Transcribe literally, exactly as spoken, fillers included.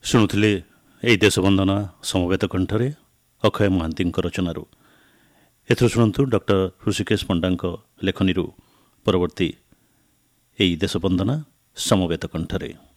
ଶୁଣୁଥିଲେ ଏହି ଦେଶବନ୍ଦନା ସମବେତ କଣ୍ଠରେ ଅକ୍ଷୟ ମହାନ୍ତିଙ୍କ ରଚନାରୁ। ଏଥର ଶୁଣନ୍ତୁ ଡକ୍ଟର ହୃଷିକେଶ ପଣ୍ଡାଙ୍କ ଲେଖନୀରୁ ପରବର୍ତ୍ତୀ ଏହି ଦେଶବନ୍ଦନା ସମବେତ କଣ୍ଠରେ।